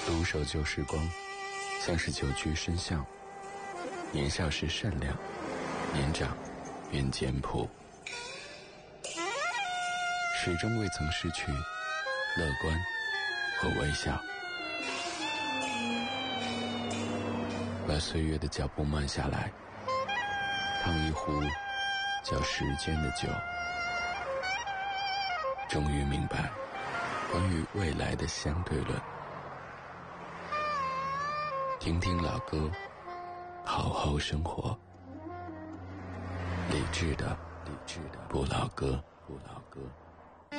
独守旧时光，像是久居深巷。年少时善良，年长愿简朴，始终未曾失去乐观和微笑。把岁月的脚步慢下来，烫一壶叫时间的酒，终于明白关于未来的相对论。听听老歌，好好生活。理智的不老歌。